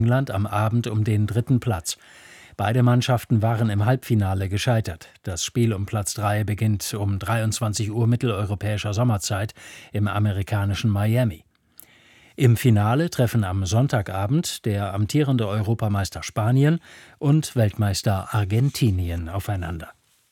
England am Abend um den 3. Platz. Beide Mannschaften waren im Halbfinale gescheitert. Das Spiel um Platz 3 beginnt um 23 Uhr mitteleuropäischer Sommerzeit im amerikanischen Miami. Im Finale treffen am Sonntagabend der amtierende Europameister Spanien und Weltmeister Argentinien aufeinander.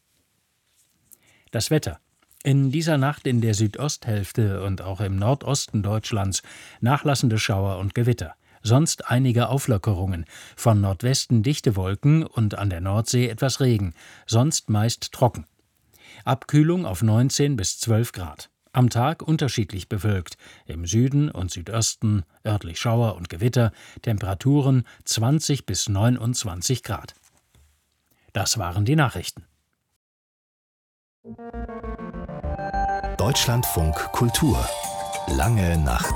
Das Wetter. In dieser Nacht in der Südosthälfte und auch im Nordosten Deutschlands nachlassende Schauer und Gewitter. Sonst einige Auflockerungen. Von Nordwesten dichte Wolken und an der Nordsee etwas Regen. Sonst meist trocken. Abkühlung auf 19 bis 12 Grad. Am Tag unterschiedlich bewölkt. Im Süden und Südosten örtlich Schauer und Gewitter. Temperaturen 20 bis 29 Grad. Das waren die Nachrichten. Deutschlandfunk Kultur. Lange Nacht.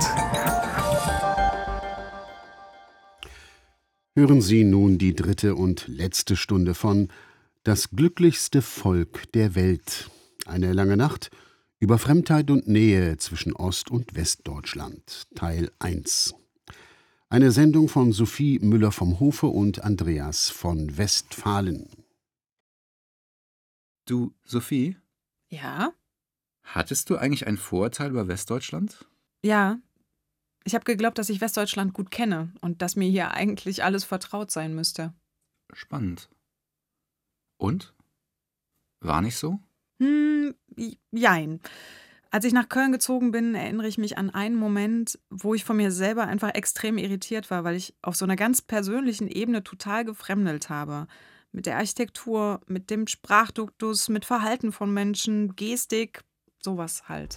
Hören Sie nun die 3. und letzte Stunde von Das glücklichste Volk der Welt. Eine lange Nacht über Fremdheit und Nähe zwischen Ost- und Westdeutschland. Teil 1. Eine Sendung von Sophie Müller vom Hofe und Andreas von Westfalen. Du, Sophie? Ja? Hattest du eigentlich ein Vorurteil über Westdeutschland? Ja. Ich habe geglaubt, dass ich Westdeutschland gut kenne und dass mir hier eigentlich alles vertraut sein müsste. Spannend. Und? War nicht so? Jein. Als ich nach Köln gezogen bin, erinnere ich mich an einen Moment, wo ich von mir selber einfach extrem irritiert war, weil ich auf so einer ganz persönlichen Ebene total gefremdelt habe. Mit der Architektur, mit dem Sprachduktus, mit Verhalten von Menschen, Gestik, sowas halt.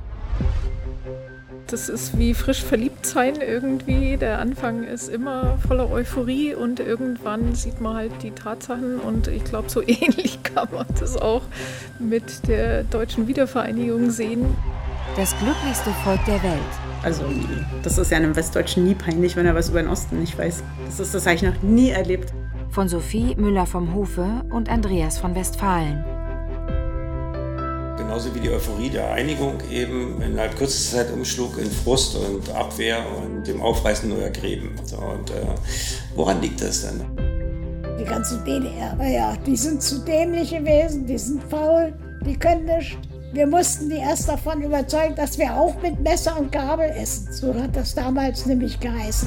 Das ist wie frisch verliebt sein irgendwie. Der Anfang ist immer voller Euphorie und irgendwann sieht man halt die Tatsachen und ich glaube, so ähnlich kann man das auch mit der deutschen Wiedervereinigung sehen. Das glücklichste Volk der Welt. Also das ist ja einem Westdeutschen nie peinlich, wenn er was über den Osten nicht weiß. Das habe ich noch nie erlebt. Von Sophie Müller vom Hofe und Andreas von Westfalen. Genauso wie die Euphorie der Einigung eben innerhalb kürzester Zeit umschlug in Frust und Abwehr und dem Aufreißen neuer Gräben. So, und woran liegt das denn? Die ganze DDR, naja, die sind zu dämlich gewesen, die sind faul, die können nicht. Wir mussten die erst davon überzeugen, dass wir auch mit Messer und Gabel essen. So hat das damals nämlich geheißen.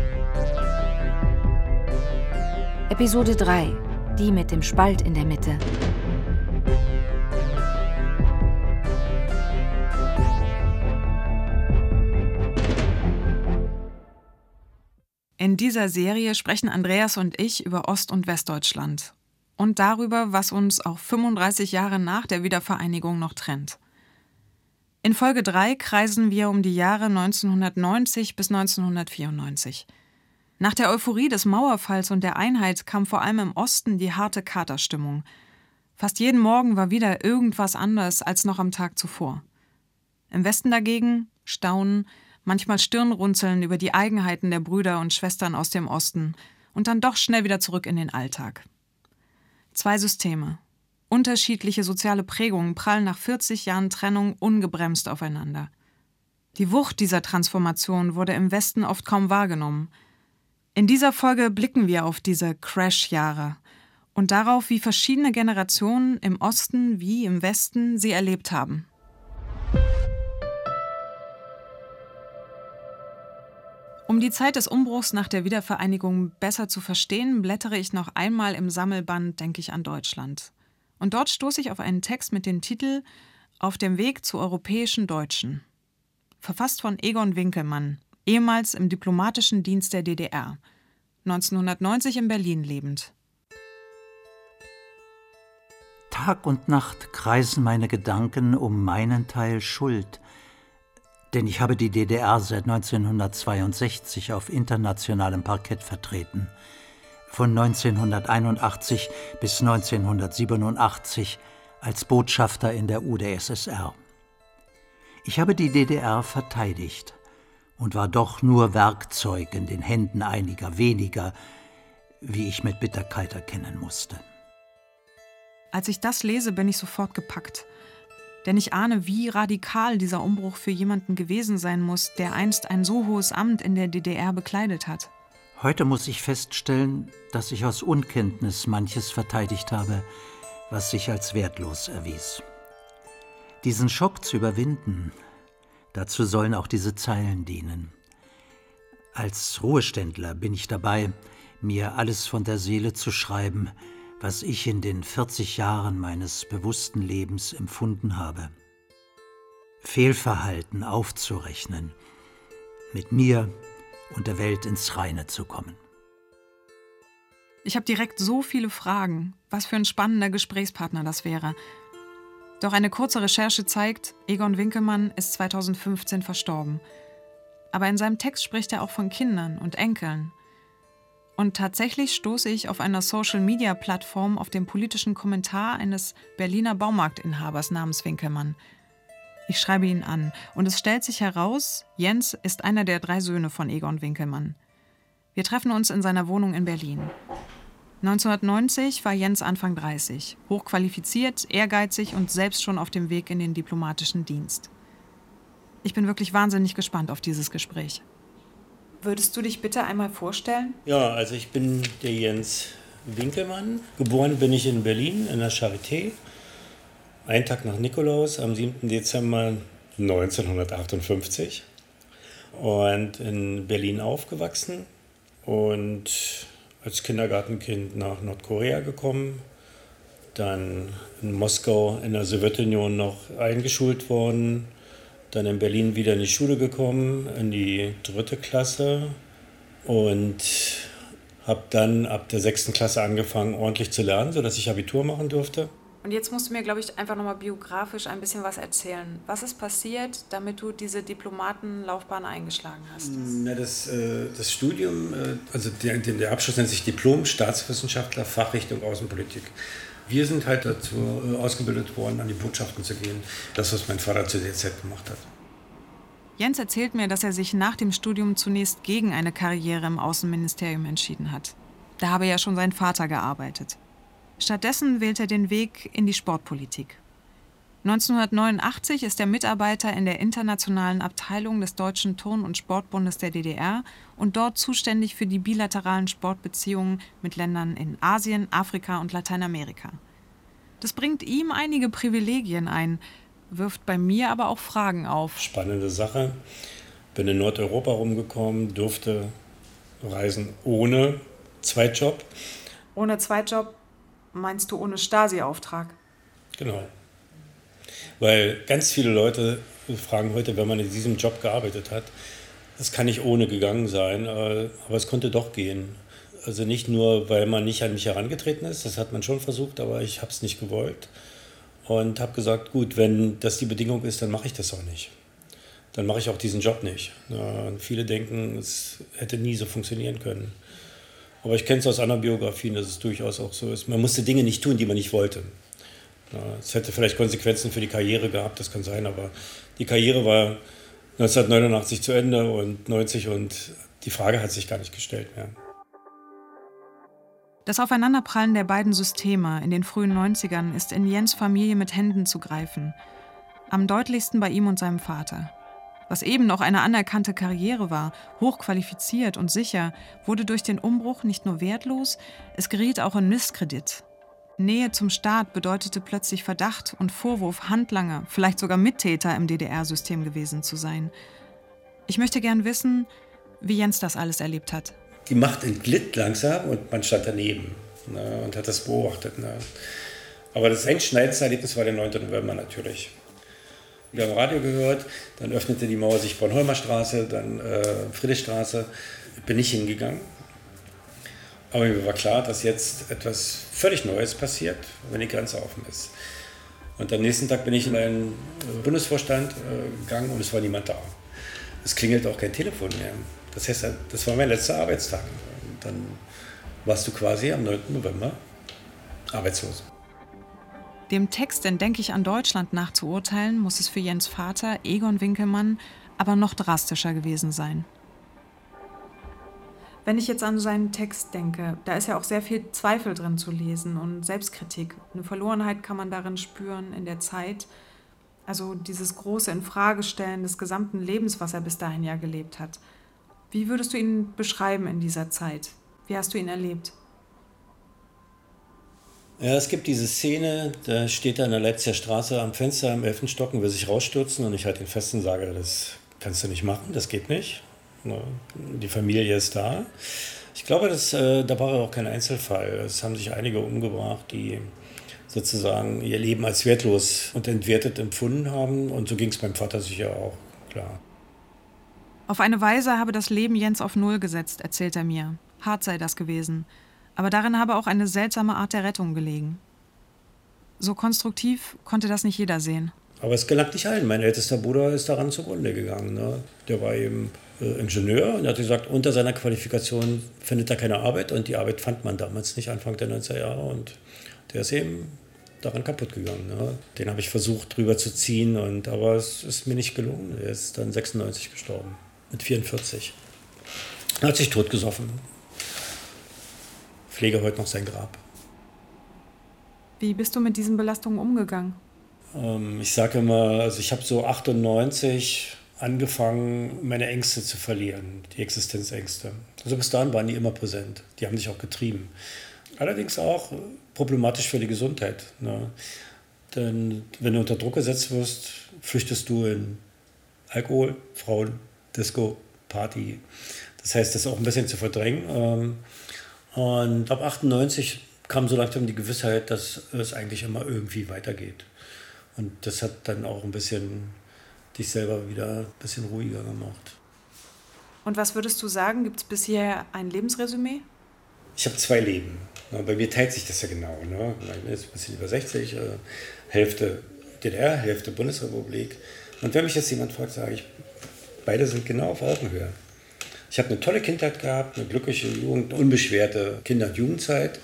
Episode 3. Die mit dem Spalt in der Mitte. In dieser Serie sprechen Andreas und ich über Ost- und Westdeutschland und darüber, was uns auch 35 Jahre nach der Wiedervereinigung noch trennt. In Folge 3 kreisen wir um die Jahre 1990 bis 1994. Nach der Euphorie des Mauerfalls und der Einheit kam vor allem im Osten die harte Katerstimmung. Fast jeden Morgen war wieder irgendwas anders als noch am Tag zuvor. Im Westen dagegen Staunen, manchmal Stirnrunzeln über die Eigenheiten der Brüder und Schwestern aus dem Osten und dann doch schnell wieder zurück in den Alltag. 2 Systeme, unterschiedliche soziale Prägungen prallen nach 40 Jahren Trennung ungebremst aufeinander. Die Wucht dieser Transformation wurde im Westen oft kaum wahrgenommen. In dieser Folge blicken wir auf diese Crash-Jahre und darauf, wie verschiedene Generationen im Osten wie im Westen sie erlebt haben. Um die Zeit des Umbruchs nach der Wiedervereinigung besser zu verstehen, blättere ich noch einmal im Sammelband Denk ich an Deutschland. Und dort stoße ich auf einen Text mit dem Titel Auf dem Weg zu europäischen Deutschen. Verfasst von Egon Winkelmann, ehemals im diplomatischen Dienst der DDR, 1990 in Berlin lebend. Tag und Nacht kreisen meine Gedanken um meinen Teil Schuld, denn ich habe die DDR seit 1962 auf internationalem Parkett vertreten. Von 1981 bis 1987 als Botschafter in der UdSSR. Ich habe die DDR verteidigt und war doch nur Werkzeug in den Händen einiger weniger, wie ich mit Bitterkeit erkennen musste. Als ich das lese, bin ich sofort gepackt. Denn ich ahne, wie radikal dieser Umbruch für jemanden gewesen sein muss, der einst ein so hohes Amt in der DDR bekleidet hat. Heute muss ich feststellen, dass ich aus Unkenntnis manches verteidigt habe, was sich als wertlos erwies. Diesen Schock zu überwinden, dazu sollen auch diese Zeilen dienen. Als Ruheständler bin ich dabei, mir alles von der Seele zu schreiben, was ich in den 40 Jahren meines bewussten Lebens empfunden habe. Fehlverhalten aufzurechnen, mit mir und der Welt ins Reine zu kommen. Ich habe direkt so viele Fragen, was für ein spannender Gesprächspartner das wäre. Doch eine kurze Recherche zeigt, Egon Winkelmann ist 2015 verstorben. Aber in seinem Text spricht er auch von Kindern und Enkeln. Und tatsächlich stoße ich auf einer Social-Media-Plattform auf den politischen Kommentar eines Berliner Baumarktinhabers namens Winkelmann. Ich schreibe ihn an und es stellt sich heraus, Jens ist einer der 3 Söhne von Egon Winkelmann. Wir treffen uns in seiner Wohnung in Berlin. 1990 war Jens Anfang 30, hochqualifiziert, ehrgeizig und selbst schon auf dem Weg in den diplomatischen Dienst. Ich bin wirklich wahnsinnig gespannt auf dieses Gespräch. Würdest du dich bitte einmal vorstellen? Ja, also ich bin der Jens Winkelmann. Geboren bin ich in Berlin, in der Charité. Einen Tag nach Nikolaus, am 7. Dezember 1958. Und in Berlin aufgewachsen und als Kindergartenkind nach Nordkorea gekommen. Dann in Moskau in der Sowjetunion noch eingeschult worden. Dann in Berlin wieder in die Schule gekommen, in die 3. Klasse. Und habe dann ab der 6. Klasse angefangen, ordentlich zu lernen, sodass ich Abitur machen durfte. Und jetzt musst du mir, glaube ich, einfach nochmal biografisch ein bisschen was erzählen. Was ist passiert, damit du diese Diplomatenlaufbahn eingeschlagen hast? Na, das Studium, also der Abschluss nennt sich Diplom Staatswissenschaftler, Fachrichtung Außenpolitik. Wir sind halt dazu ausgebildet worden, an die Botschaften zu gehen. Das, was mein Vater zu der Zeit gemacht hat. Jens erzählt mir, dass er sich nach dem Studium zunächst gegen eine Karriere im Außenministerium entschieden hat. Da habe ja schon sein Vater gearbeitet. Stattdessen wählt er den Weg in die Sportpolitik. 1989 ist er Mitarbeiter in der internationalen Abteilung des Deutschen Turn- und Sportbundes der DDR und dort zuständig für die bilateralen Sportbeziehungen mit Ländern in Asien, Afrika und Lateinamerika. Das bringt ihm einige Privilegien ein, wirft bei mir aber auch Fragen auf. Spannende Sache. Bin in Nordeuropa rumgekommen, durfte reisen ohne Zweitjob. Ohne Zweitjob meinst du ohne Stasi-Auftrag? Genau. Weil ganz viele Leute fragen heute, wenn man in diesem Job gearbeitet hat, das kann nicht ohne gegangen sein, aber es konnte doch gehen. Also nicht nur, weil man nicht an mich herangetreten ist, das hat man schon versucht, aber ich habe es nicht gewollt. Und habe gesagt, gut, wenn das die Bedingung ist, dann mache ich das auch nicht. Dann mache ich auch diesen Job nicht. Ja, und viele denken, es hätte nie so funktionieren können. Aber ich kenne es aus anderen Biografien, dass es durchaus auch so ist. Man musste Dinge nicht tun, die man nicht wollte. Ja, es hätte vielleicht Konsequenzen für die Karriere gehabt, das kann sein, aber die Karriere war 1989 zu Ende und 90 und die Frage hat sich gar nicht gestellt mehr. Das Aufeinanderprallen der beiden Systeme in den frühen 90ern ist in Jens' Familie mit Händen zu greifen. Am deutlichsten bei ihm und seinem Vater. Was eben noch eine anerkannte Karriere war, hochqualifiziert und sicher, wurde durch den Umbruch nicht nur wertlos, es geriet auch in Misskredit. Nähe zum Staat bedeutete plötzlich Verdacht und Vorwurf, Handlanger, vielleicht sogar Mittäter im DDR-System gewesen zu sein. Ich möchte gern wissen, wie Jens das alles erlebt hat. Die Macht entglitt langsam und man stand daneben und hat das beobachtet. Aber das einschneidendste Erlebnis war der 9. November natürlich. Wir haben Radio gehört, dann öffnete die Mauer sich Bornholmer Straße, dann Friedrichstraße. Bin ich hingegangen. Aber mir war klar, dass jetzt etwas völlig Neues passiert, wenn die Grenze offen ist. Und am nächsten Tag bin ich in einen Bundesvorstand gegangen und es war niemand da. Es klingelte auch kein Telefon mehr. Das heißt, das war mein letzter Arbeitstag. Und dann warst du quasi am 9. November arbeitslos. Dem Text in Denk ich an Deutschland nach zu urteilen, muss es für Jens' Vater, Egon Winkelmann, aber noch drastischer gewesen sein. Wenn ich jetzt an seinen Text denke, da ist ja auch sehr viel Zweifel drin zu lesen und Selbstkritik. Eine Verlorenheit kann man darin spüren in der Zeit. Also dieses große Infragestellen des gesamten Lebens, was er bis dahin ja gelebt hat. Wie würdest du ihn beschreiben in dieser Zeit? Wie hast du ihn erlebt? Ja, es gibt diese Szene, da steht er in der Leipziger Straße am Fenster im 11. Stock und will sich rausstürzen und ich halte ihn fest und sage, das kannst du nicht machen, das geht nicht. Die Familie ist da. Ich glaube, da war er auch kein Einzelfall. Es haben sich einige umgebracht, die sozusagen ihr Leben als wertlos und entwertet empfunden haben. Und so ging es meinem Vater sicher auch, klar. Auf eine Weise habe das Leben Jens auf Null gesetzt, erzählt er mir. Hart sei das gewesen. Aber darin habe auch eine seltsame Art der Rettung gelegen. So konstruktiv konnte das nicht jeder sehen. Aber es gelang nicht allen. Mein ältester Bruder ist daran zugrunde gegangen. Ne? Der war eben Ingenieur und er hat gesagt, unter seiner Qualifikation findet er keine Arbeit. Und die Arbeit fand man damals nicht, Anfang der 90er Jahre. Und der ist eben daran kaputt gegangen. Ne? Den habe ich versucht, drüber zu ziehen, aber es ist mir nicht gelungen. Er ist dann 96 gestorben, mit 44. Er hat sich totgesoffen. Pflege heute noch sein Grab. Wie bist du mit diesen Belastungen umgegangen? Ich sage immer, also ich habe so 98 angefangen, meine Ängste zu verlieren, die Existenzängste. Also bis dahin waren die immer präsent, die haben dich auch getrieben. Allerdings auch problematisch für die Gesundheit. Ne? Denn wenn du unter Druck gesetzt wirst, flüchtest du in Alkohol, Frauen, Disco, Party. Das heißt, das auch ein bisschen zu verdrängen. Und ab 98 kam so langsam die Gewissheit, dass es eigentlich immer irgendwie weitergeht. Und das hat dann auch ein bisschen dich selber wieder ein bisschen ruhiger gemacht. Und was würdest du sagen, gibt es bisher ein Lebensresümee? Ich habe 2 Leben. Bei mir teilt sich das ja genau. Ne? Ich bin jetzt ein bisschen über 60, Hälfte DDR, Hälfte Bundesrepublik. Und wenn mich jetzt jemand fragt, sage ich, beide sind genau auf Augenhöhe. Ich habe eine tolle Kindheit gehabt, eine glückliche Jugend, eine unbeschwerte Kinder- und Jugendzeit.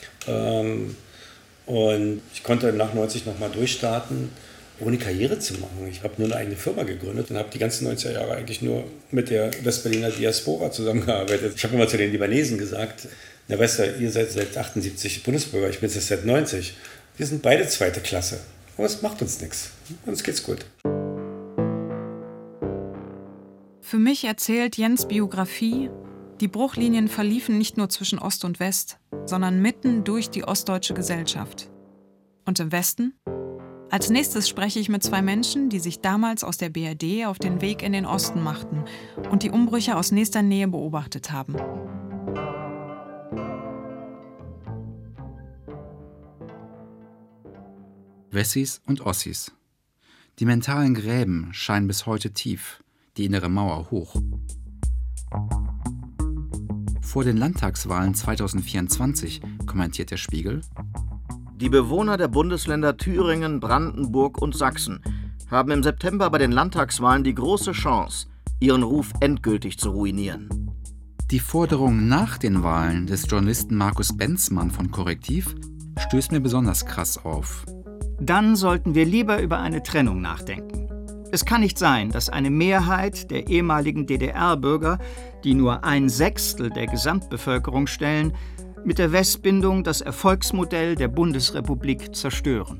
Und ich konnte nach 90 nochmal durchstarten, ohne Karriere zu machen. Ich habe nur eine eigene Firma gegründet und habe die ganzen 90er Jahre eigentlich nur mit der Westberliner Diaspora zusammengearbeitet. Ich habe immer zu den Libanesen gesagt, na weißt du, ihr seid seit 78 Bundesbürger, ich bin jetzt seit 90. Wir sind beide zweite Klasse. Aber es macht uns nichts. Uns geht's gut. Für mich erzählt Jens' Biografie, die Bruchlinien verliefen nicht nur zwischen Ost und West, sondern mitten durch die ostdeutsche Gesellschaft. Und im Westen? Als nächstes spreche ich mit 2 Menschen, die sich damals aus der BRD auf den Weg in den Osten machten und die Umbrüche aus nächster Nähe beobachtet haben. Wessis und Ossis. Die mentalen Gräben scheinen bis heute tief, die innere Mauer hoch. Vor den Landtagswahlen 2024 kommentiert der Spiegel: Die Bewohner der Bundesländer Thüringen, Brandenburg und Sachsen haben im September bei den Landtagswahlen die große Chance, ihren Ruf endgültig zu ruinieren. Die Forderung nach den Wahlen des Journalisten Markus Benzmann von Korrektiv stößt mir besonders krass auf. Dann sollten wir lieber über eine Trennung nachdenken. Es kann nicht sein, dass eine Mehrheit der ehemaligen DDR-Bürger, die nur 1/6 der Gesamtbevölkerung stellen, mit der Westbindung das Erfolgsmodell der Bundesrepublik zerstören.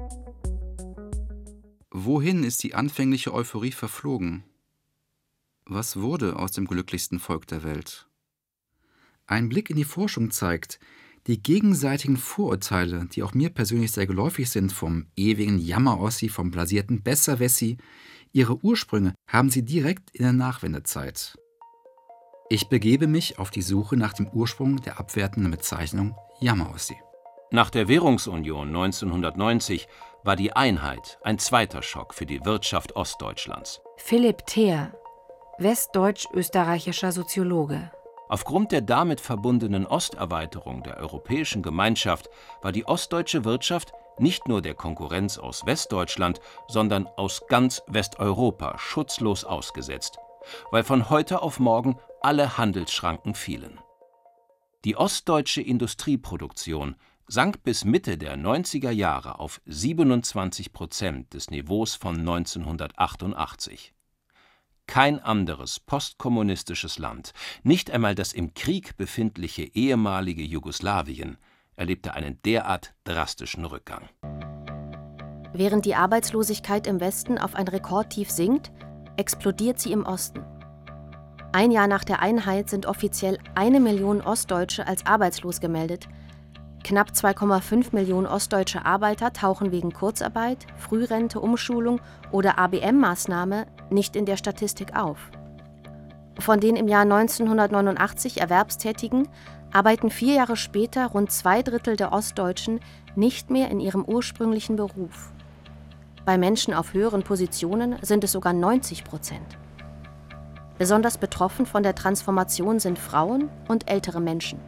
Wohin ist die anfängliche Euphorie verflogen? Was wurde aus dem glücklichsten Volk der Welt? Ein Blick in die Forschung zeigt, die gegenseitigen Vorurteile, die auch mir persönlich sehr geläufig sind, vom ewigen Jammer-Ossi, vom blasierten Besserwessi, ihre Ursprünge haben sie direkt in der Nachwendezeit. Ich begebe mich auf die Suche nach dem Ursprung der abwertenden Bezeichnung Jammer-Ossi. Nach der Währungsunion 1990 war die Einheit ein zweiter Schock für die Wirtschaft Ostdeutschlands. Philipp Theer, westdeutsch-österreichischer Soziologe. Aufgrund der damit verbundenen Osterweiterung der Europäischen Gemeinschaft war die ostdeutsche Wirtschaft nicht nur der Konkurrenz aus Westdeutschland, sondern aus ganz Westeuropa schutzlos ausgesetzt, weil von heute auf morgen alle Handelsschranken fielen. Die ostdeutsche Industrieproduktion sank bis Mitte der 90er Jahre auf 27% des Niveaus von 1988. Kein anderes postkommunistisches Land, nicht einmal das im Krieg befindliche ehemalige Jugoslawien, erlebte einen derart drastischen Rückgang. Während die Arbeitslosigkeit im Westen auf ein Rekordtief sinkt, explodiert sie im Osten. Ein Jahr nach der Einheit sind offiziell 1 Million Ostdeutsche als arbeitslos gemeldet. Knapp 2,5 Millionen ostdeutsche Arbeiter tauchen wegen Kurzarbeit, Frührente, Umschulung oder ABM-Maßnahme nicht in der Statistik auf. Von den im Jahr 1989 Erwerbstätigen arbeiten 4 Jahre später rund 2/3 der Ostdeutschen nicht mehr in ihrem ursprünglichen Beruf. Bei Menschen auf höheren Positionen sind es sogar 90%. Besonders betroffen von der Transformation sind Frauen und ältere Menschen.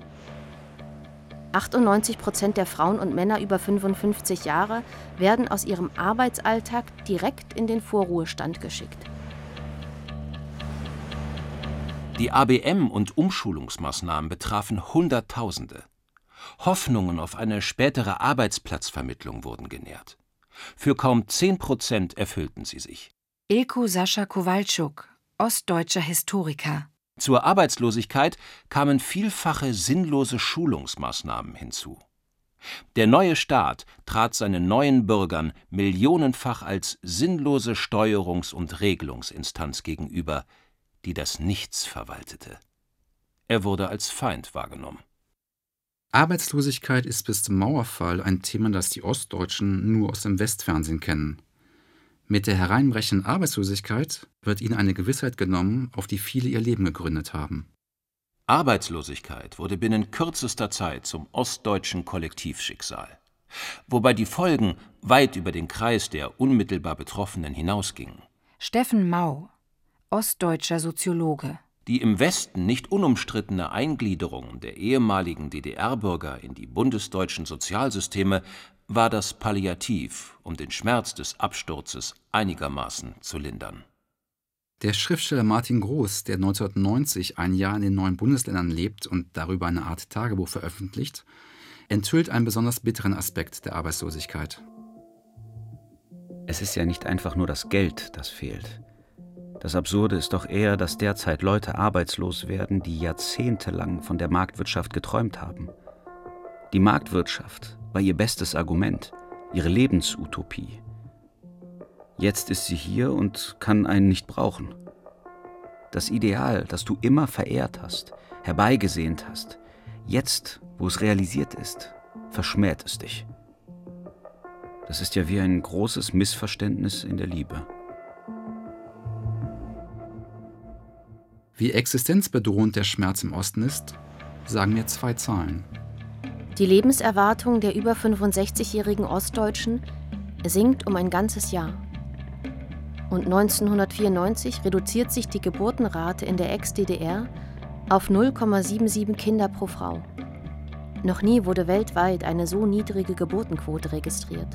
98% der Frauen und Männer über 55 Jahre werden aus ihrem Arbeitsalltag direkt in den Vorruhestand geschickt. Die ABM- und Umschulungsmaßnahmen betrafen Hunderttausende. Hoffnungen auf eine spätere Arbeitsplatzvermittlung wurden genährt. Für kaum 10% erfüllten sie sich. Ilko Sascha Kowalczuk, ostdeutscher Historiker. Zur Arbeitslosigkeit kamen vielfache sinnlose Schulungsmaßnahmen hinzu. Der neue Staat trat seinen neuen Bürgern millionenfach als sinnlose Steuerungs- und Regelungsinstanz gegenüber, die das Nichts verwaltete. Er wurde als Feind wahrgenommen. Arbeitslosigkeit ist bis zum Mauerfall ein Thema, das die Ostdeutschen nur aus dem Westfernsehen kennen. Mit der hereinbrechenden Arbeitslosigkeit wird ihnen eine Gewissheit genommen, auf die viele ihr Leben gegründet haben. Arbeitslosigkeit wurde binnen kürzester Zeit zum ostdeutschen Kollektivschicksal, wobei die Folgen weit über den Kreis der unmittelbar Betroffenen hinausgingen. Steffen Mau, ostdeutscher Soziologe. Die im Westen nicht unumstrittene Eingliederung der ehemaligen DDR-Bürger in die bundesdeutschen Sozialsysteme war das Palliativ, um den Schmerz des Absturzes einigermaßen zu lindern. Der Schriftsteller Martin Groß, der 1990 ein Jahr in den neuen Bundesländern lebt und darüber eine Art Tagebuch veröffentlicht, enthüllt einen besonders bitteren Aspekt der Arbeitslosigkeit. Es ist ja nicht einfach nur das Geld, das fehlt. Das Absurde ist doch eher, dass derzeit Leute arbeitslos werden, die jahrzehntelang von der Marktwirtschaft geträumt haben. Die Marktwirtschaft war ihr bestes Argument, ihre Lebensutopie. Jetzt ist sie hier und kann einen nicht brauchen. Das Ideal, das du immer verehrt hast, herbeigesehnt hast, jetzt, wo es realisiert ist, verschmäht es dich. Das ist ja wie ein großes Missverständnis in der Liebe. Wie existenzbedrohend der Schmerz im Osten ist, sagen mir 2 Zahlen. Die Lebenserwartung der über 65-jährigen Ostdeutschen sinkt um ein ganzes Jahr. Und 1994 reduziert sich die Geburtenrate in der Ex-DDR auf 0,77 Kinder pro Frau. Noch nie wurde weltweit eine so niedrige Geburtenquote registriert.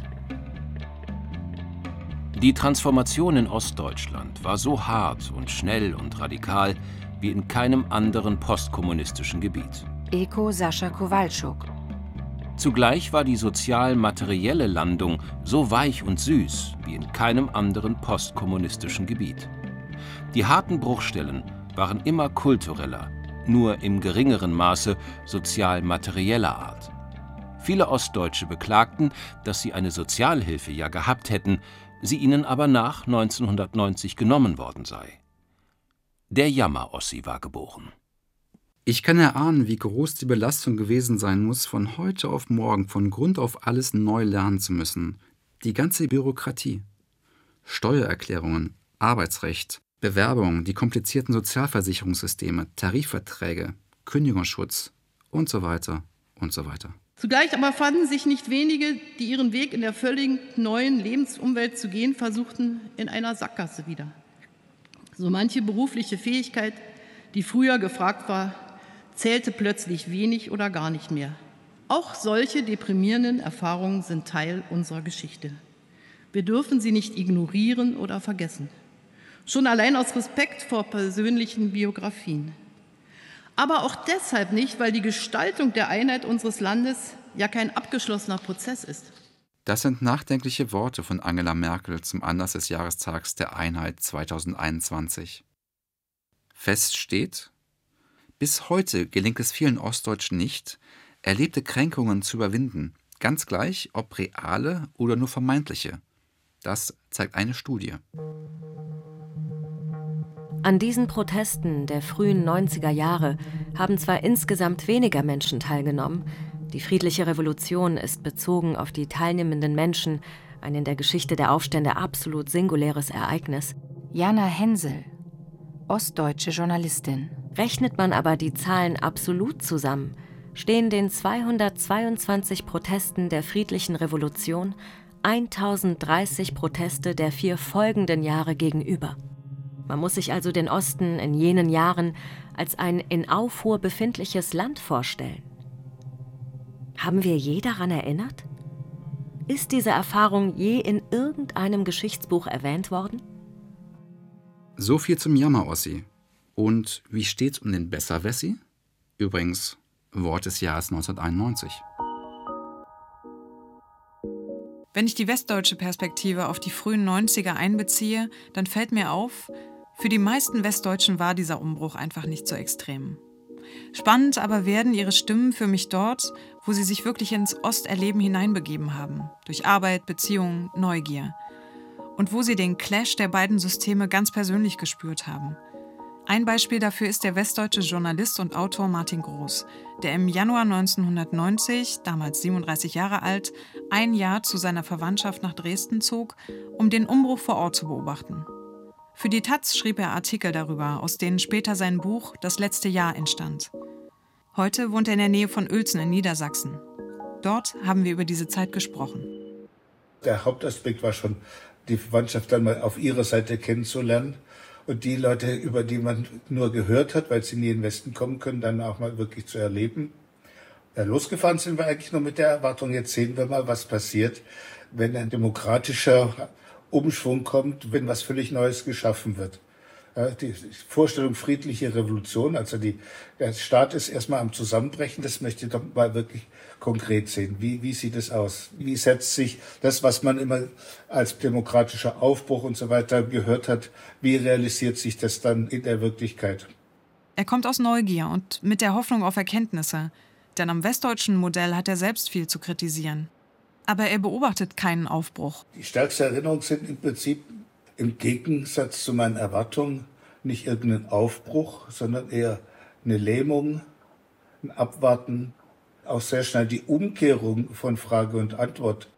Die Transformation in Ostdeutschland war so hart und schnell und radikal wie in keinem anderen postkommunistischen Gebiet. Ilko Sascha Kowalczuk. Zugleich war die sozial-materielle Landung so weich und süß wie in keinem anderen postkommunistischen Gebiet. Die harten Bruchstellen waren immer kultureller, nur im geringeren Maße sozial-materieller Art. Viele Ostdeutsche beklagten, dass sie eine Sozialhilfe ja gehabt hätten, sie ihnen aber nach 1990 genommen worden sei. Der Jammer-Ossi war geboren. Ich kann erahnen, wie groß die Belastung gewesen sein muss, von heute auf morgen von Grund auf alles neu lernen zu müssen. Die ganze Bürokratie. Steuererklärungen, Arbeitsrecht, Bewerbungen, die komplizierten Sozialversicherungssysteme, Tarifverträge, Kündigungsschutz und so weiter und so weiter. Zugleich aber fanden sich nicht wenige, die ihren Weg in der völlig neuen Lebensumwelt zu gehen versuchten, in einer Sackgasse wieder. So manche berufliche Fähigkeit, die früher gefragt war, zählte plötzlich wenig oder gar nicht mehr. Auch solche deprimierenden Erfahrungen sind Teil unserer Geschichte. Wir dürfen sie nicht ignorieren oder vergessen. Schon allein aus Respekt vor persönlichen Biografien. Aber auch deshalb nicht, weil die Gestaltung der Einheit unseres Landes ja kein abgeschlossener Prozess ist. Das sind nachdenkliche Worte von Angela Merkel zum Anlass des Jahrestags der Einheit 2021. Fest steht: Bis heute gelingt es vielen Ostdeutschen nicht, erlebte Kränkungen zu überwinden, ganz gleich, ob reale oder nur vermeintliche. Das zeigt eine Studie. An diesen Protesten der frühen 90er Jahre haben zwar insgesamt weniger Menschen teilgenommen, die friedliche Revolution ist bezogen auf die teilnehmenden Menschen ein in der Geschichte der Aufstände absolut singuläres Ereignis. Jana Hensel, ostdeutsche Journalistin. Rechnet man aber die Zahlen absolut zusammen, stehen den 222 Protesten der friedlichen Revolution 1030 Proteste der 4 folgenden Jahre gegenüber. Man muss sich also den Osten in jenen Jahren als ein in Aufruhr befindliches Land vorstellen. Haben wir je daran erinnert? Ist diese Erfahrung je in irgendeinem Geschichtsbuch erwähnt worden? So viel zum Jammer-Ossi. Und wie steht's um den Besserwessi? Übrigens, Wort des Jahres 1991. Wenn ich die westdeutsche Perspektive auf die frühen 90er einbeziehe, dann fällt mir auf, für die meisten Westdeutschen war dieser Umbruch einfach nicht so extrem. Spannend aber werden ihre Stimmen für mich dort, wo sie sich wirklich ins Osterleben hineinbegeben haben, durch Arbeit, Beziehungen, Neugier. Und wo sie den Clash der beiden Systeme ganz persönlich gespürt haben. Ein Beispiel dafür ist der westdeutsche Journalist und Autor Martin Groß, der im Januar 1990, damals 37 Jahre alt, ein Jahr zu seiner Verwandtschaft nach Dresden zog, um den Umbruch vor Ort zu beobachten. Für die taz schrieb er Artikel darüber, aus denen später sein Buch »Das letzte Jahr« entstand. Heute wohnt er in der Nähe von Uelzen in Niedersachsen. Dort haben wir über diese Zeit gesprochen. Der Hauptaspekt war schon, die Verwandtschaft dann mal auf ihrer Seite kennenzulernen und die Leute, über die man nur gehört hat, weil sie nie in den Westen kommen können, dann auch mal wirklich zu erleben. Losgefahren sind wir eigentlich nur mit der Erwartung, jetzt sehen wir mal, was passiert, wenn ein demokratischer Umschwung kommt, wenn was völlig Neues geschaffen wird. Die Vorstellung friedliche Revolution, also der Staat ist erstmal am Zusammenbrechen, das möchte ich doch mal wirklich konkret sehen. Wie sieht es aus? Wie setzt sich das, was man immer als demokratischer Aufbruch und so weiter gehört hat, wie realisiert sich das dann in der Wirklichkeit? Er kommt aus Neugier und mit der Hoffnung auf Erkenntnisse, denn am westdeutschen Modell hat er selbst viel zu kritisieren. Aber er beobachtet keinen Aufbruch. Die stärkste Erinnerung sind im Prinzip im Gegensatz zu meinen Erwartungen nicht irgendein Aufbruch, sondern eher eine Lähmung, ein Abwarten, auch sehr schnell die Umkehrung von Frage und Antwort.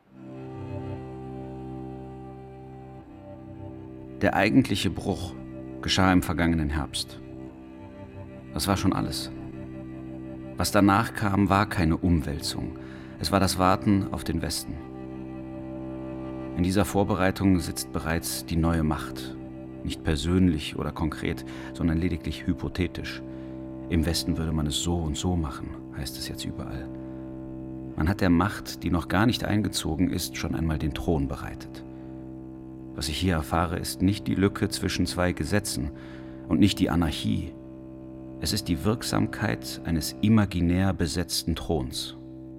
Der eigentliche Bruch geschah im vergangenen Herbst. Das war schon alles. Was danach kam, war keine Umwälzung. Es war das Warten auf den Westen. In dieser Vorbereitung sitzt bereits die neue Macht. Nicht persönlich oder konkret, sondern lediglich hypothetisch. Im Westen würde man es so und so machen, heißt es jetzt überall. Man hat der Macht, die noch gar nicht eingezogen ist, schon einmal den Thron bereitet. Was ich hier erfahre, ist nicht die Lücke zwischen 2 Gesetzen und nicht die Anarchie. Es ist die Wirksamkeit eines imaginär besetzten Throns.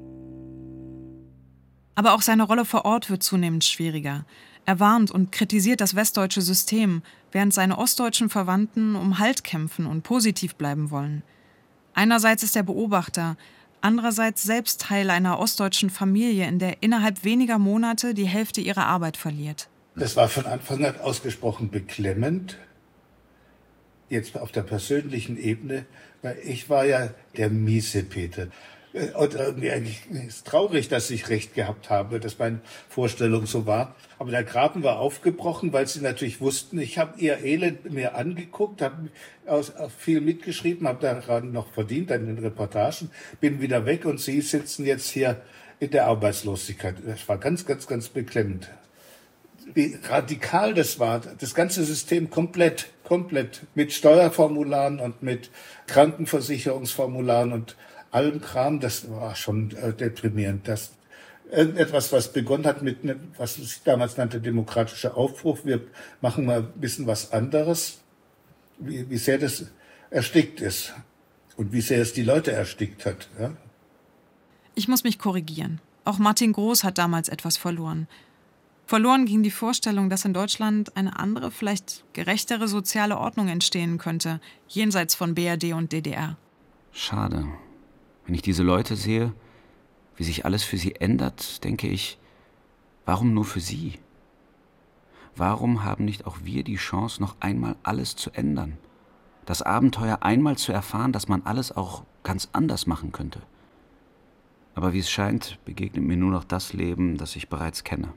Aber auch seine Rolle vor Ort wird zunehmend schwieriger. Er warnt und kritisiert das westdeutsche System, während seine ostdeutschen Verwandten um Halt kämpfen und positiv bleiben wollen. Einerseits ist er Beobachter, andererseits selbst Teil einer ostdeutschen Familie, in der innerhalb weniger Monate die Hälfte ihrer Arbeit verliert. Das war von Anfang an ausgesprochen beklemmend. Jetzt auf der persönlichen Ebene, weil ich war ja der Miesepeter. Und irgendwie eigentlich ist es traurig, dass ich recht gehabt habe, dass meine Vorstellung so war. Aber der Graben war aufgebrochen, weil sie natürlich wussten, ich habe ihr Elend mir angeguckt, habe viel mitgeschrieben, habe daran noch verdient, an den Reportagen, bin wieder weg und sie sitzen jetzt hier in der Arbeitslosigkeit. Das war ganz, ganz, ganz beklemmend. Wie radikal das war, das ganze System komplett mit Steuerformularen und mit Krankenversicherungsformularen und allem Kram, das war schon deprimierend. Das irgendetwas, was begonnen hat mit, was sich damals nannte, demokratischer Aufbruch, wir machen mal ein bisschen was anderes, wie sehr das erstickt ist und wie sehr es die Leute erstickt hat. Ja? Ich muss mich korrigieren. Auch Martin Groß hat damals etwas verloren. Verloren ging die Vorstellung, dass in Deutschland eine andere, vielleicht gerechtere soziale Ordnung entstehen könnte, jenseits von BRD und DDR. Schade. Wenn ich diese Leute sehe, wie sich alles für sie ändert, denke ich, warum nur für sie? Warum haben nicht auch wir die Chance, noch einmal alles zu ändern? Das Abenteuer einmal zu erfahren, dass man alles auch ganz anders machen könnte. Aber wie es scheint, begegnet mir nur noch das Leben, das ich bereits kenne.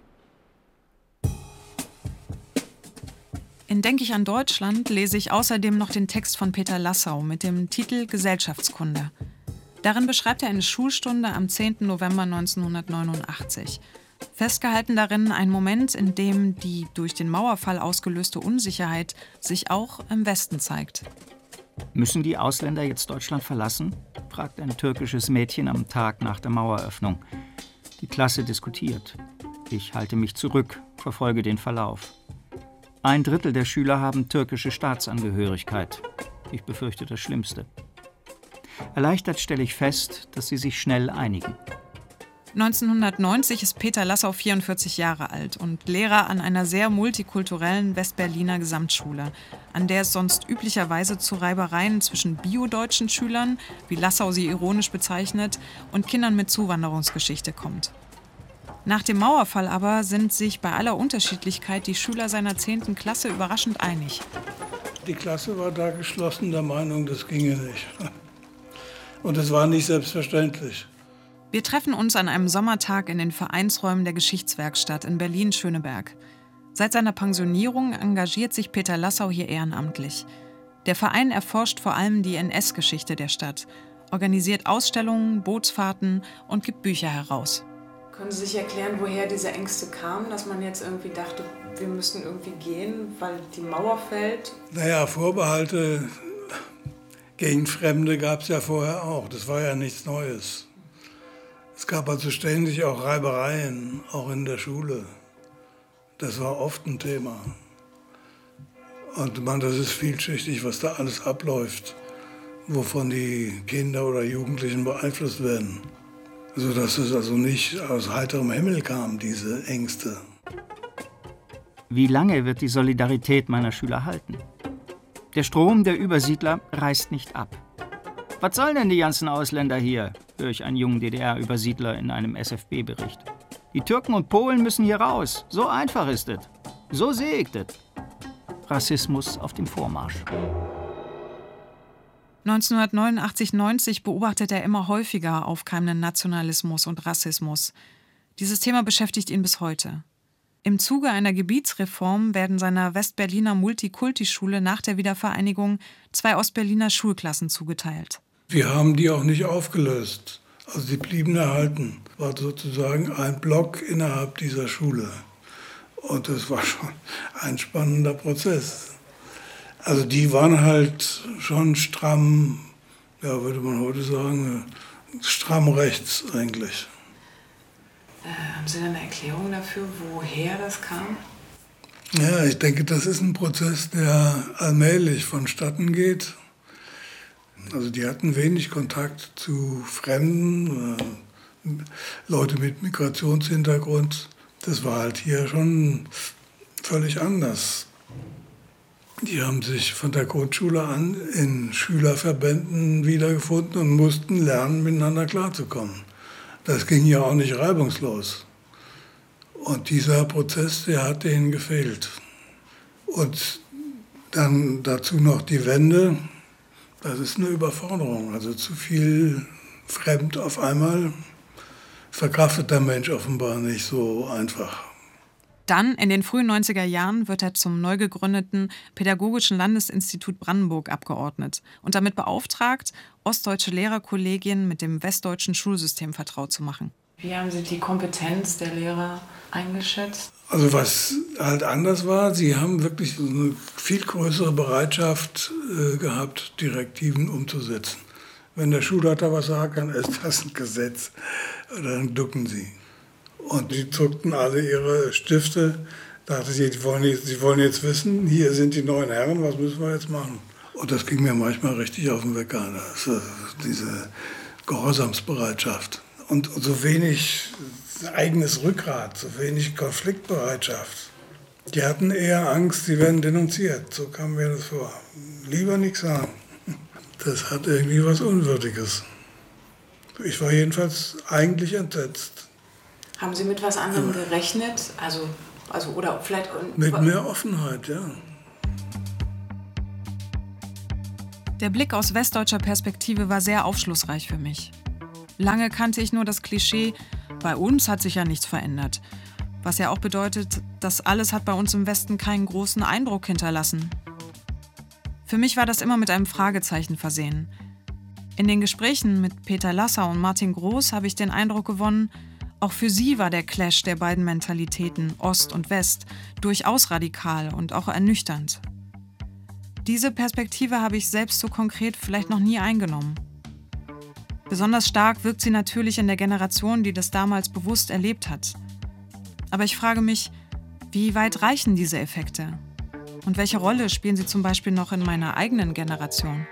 In Denk ich an Deutschland lese ich außerdem noch den Text von Peter Lassau mit dem Titel Gesellschaftskunde. Darin beschreibt er eine Schulstunde am 10. November 1989. Festgehalten darin ein Moment, in dem die durch den Mauerfall ausgelöste Unsicherheit sich auch im Westen zeigt. Müssen die Ausländer jetzt Deutschland verlassen? Fragt ein türkisches Mädchen am Tag nach der Maueröffnung. Die Klasse diskutiert. Ich halte mich zurück, verfolge den Verlauf. 1/3 der Schüler haben türkische Staatsangehörigkeit. Ich befürchte das Schlimmste. Erleichtert stelle ich fest, dass sie sich schnell einigen. 1990 ist Peter Lassau 44 Jahre alt und Lehrer an einer sehr multikulturellen Westberliner Gesamtschule, an der es sonst üblicherweise zu Reibereien zwischen biodeutschen Schülern, wie Lassau sie ironisch bezeichnet, und Kindern mit Zuwanderungsgeschichte kommt. Nach dem Mauerfall aber sind sich bei aller Unterschiedlichkeit die Schüler seiner 10. Klasse überraschend einig. Die Klasse war da geschlossen der Meinung, das ginge nicht. Und es war nicht selbstverständlich. Wir treffen uns an einem Sommertag in den Vereinsräumen der Geschichtswerkstatt in Berlin-Schöneberg. Seit seiner Pensionierung engagiert sich Peter Lassau hier ehrenamtlich. Der Verein erforscht vor allem die NS-Geschichte der Stadt, organisiert Ausstellungen, Bootsfahrten und gibt Bücher heraus. Können Sie sich erklären, woher diese Ängste kamen, dass man jetzt irgendwie dachte, wir müssen irgendwie gehen, weil die Mauer fällt? Naja, Vorbehalte gegen Fremde gab es ja vorher auch. Das war ja nichts Neues. Es gab also ständig auch Reibereien, auch in der Schule. Das war oft ein Thema. Und das ist vielschichtig, was da alles abläuft, wovon die Kinder oder Jugendlichen beeinflusst werden. Also dass es also nicht aus heiterem Himmel kam, diese Ängste. Wie lange wird die Solidarität meiner Schüler halten? Der Strom der Übersiedler reißt nicht ab. Was sollen denn die ganzen Ausländer hier? Höre ich einen jungen DDR-Übersiedler in einem SFB-Bericht. Die Türken und Polen müssen hier raus. So einfach ist es. So sehe ich das. Rassismus auf dem Vormarsch. 1989/90 beobachtet er immer häufiger aufkeimenden Nationalismus und Rassismus. Dieses Thema beschäftigt ihn bis heute. Im Zuge einer Gebietsreform werden seiner Westberliner Multikulti-Schule nach der Wiedervereinigung 2 Ostberliner Schulklassen zugeteilt. Wir haben die auch nicht aufgelöst. Also die blieben erhalten. War sozusagen ein Block innerhalb dieser Schule. Und das war schon ein spannender Prozess. Also die waren halt schon stramm, ja, würde man heute sagen, stramm rechts eigentlich. Haben Sie eine Erklärung dafür, woher das kam? Ja, ich denke, das ist ein Prozess, der allmählich vonstatten geht. Also die hatten wenig Kontakt zu Fremden, Leute mit Migrationshintergrund. Das war halt hier schon völlig anders. Die haben sich von der Grundschule an in Schülerverbänden wiedergefunden und mussten lernen, miteinander klarzukommen. Das ging ja auch nicht reibungslos. Und dieser Prozess, der hat denen gefehlt. Und dann dazu noch die Wende. Das ist eine Überforderung. Also zu viel fremd auf einmal verkraftet der Mensch offenbar nicht so einfach. Dann, in den frühen 90er Jahren, wird er zum neu gegründeten Pädagogischen Landesinstitut Brandenburg abgeordnet und damit beauftragt, ostdeutsche Lehrerkollegien mit dem westdeutschen Schulsystem vertraut zu machen. Wie haben Sie die Kompetenz der Lehrer eingeschätzt? Also was halt anders war, sie haben wirklich eine viel größere Bereitschaft gehabt, Direktiven umzusetzen. Wenn der Schulleiter was sagt, dann ist das ein Gesetz. Dann ducken sie. Und die zuckten alle ihre Stifte, dachten sie, sie wollen jetzt wissen, hier sind die neuen Herren, was müssen wir jetzt machen? Und das ging mir manchmal richtig auf den Wecker, diese Gehorsamsbereitschaft. Und so wenig eigenes Rückgrat, so wenig Konfliktbereitschaft. Die hatten eher Angst, sie werden denunziert, so kam mir das vor. Lieber nichts sagen. Das hat irgendwie was Unwürdiges. Ich war jedenfalls eigentlich entsetzt. Haben Sie mit was anderem gerechnet? Also Also, oder vielleicht... Mit mehr Offenheit, ja. Der Blick aus westdeutscher Perspektive war sehr aufschlussreich für mich. Lange kannte ich nur das Klischee, bei uns hat sich ja nichts verändert. Was ja auch bedeutet, das alles hat bei uns im Westen keinen großen Eindruck hinterlassen. Für mich war das immer mit einem Fragezeichen versehen. In den Gesprächen mit Peter Lasser und Martin Groß habe ich den Eindruck gewonnen, auch für sie war der Clash der beiden Mentalitäten, Ost und West, durchaus radikal und auch ernüchternd. Diese Perspektive habe ich selbst so konkret vielleicht noch nie eingenommen. Besonders stark wirkt sie natürlich in der Generation, die das damals bewusst erlebt hat. Aber ich frage mich, wie weit reichen diese Effekte? Und welche Rolle spielen sie zum Beispiel noch in meiner eigenen Generation?